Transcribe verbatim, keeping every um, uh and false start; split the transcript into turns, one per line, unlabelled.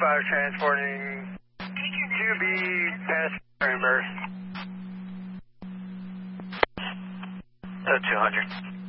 five transporting two B past Cranberry.
Uh, two hundred.